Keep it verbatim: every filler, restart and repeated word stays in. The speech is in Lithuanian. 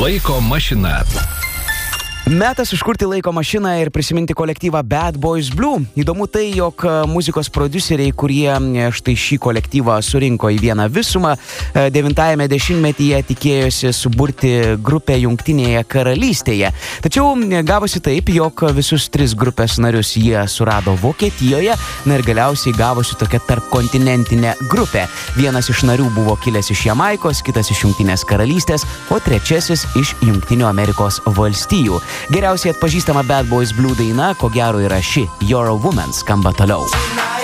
Laiko mašina. Metas užkurti laiko mašiną ir prisiminti kolektyvą Bad Boys Blue. Įdomu tai, jog muzikos prodiuseriai, kurie štai šį kolektyvą surinko į vieną visumą, devintajame dešimtmetyje tikėjosi suburti grupę Jungtinėje karalystėje. Tačiau gavosi taip, jog visus tris grupės narius jie surado Vokietijoje, na ir galiausiai gavosi tokia tarpkontinentinė grupė. Vienas iš narių buvo kilęs iš Jamaikos, kitas iš Jungtinės karalystės, o trečiasis iš Jungtinių Amerikos valstijų. Geriausiai atpažįstama Bad Boys Blue daina, ko gero yra ši You're a Woman, skamba toliau.